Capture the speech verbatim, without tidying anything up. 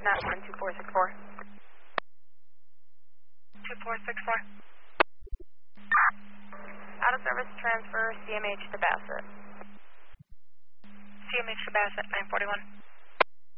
Not one two four six four. two four six four. Out of service transfer C M H to Bassett. C M H to Bassett, nine forty-one.